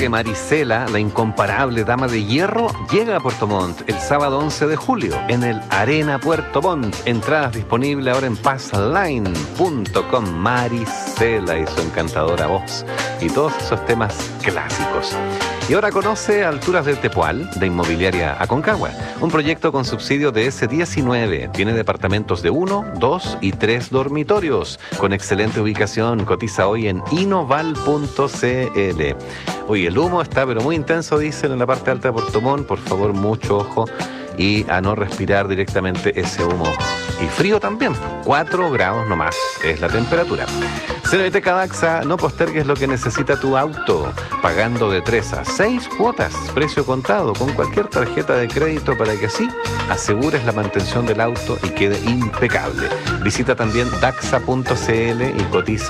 que Marisela, la incomparable dama de hierro, llega a Puerto Montt el sábado 11 de julio en el Arena Puerto Montt. Entradas disponibles ahora en passline.com. Marisela y su encantadora voz y todos esos temas clásicos. Y ahora conoce Alturas del Tepual, de Inmobiliaria Aconcagua, un proyecto con subsidio de S19. Tiene departamentos de 1, 2 y 3 dormitorios, con excelente ubicación. Cotiza hoy en inoval.cl. Oye, el humo está pero muy intenso, dicen en la parte alta de Puerto Montt. Por favor, mucho ojo y a no respirar directamente ese humo. Y frío también, 4 grados nomás es la temperatura. CNT Cadaxa, no postergues lo que necesita tu auto, pagando de 3 a 6 cuotas, precio contado, con cualquier tarjeta de crédito para que así asegures la mantención del auto y quede impecable. Visita también daxa.cl y cotiza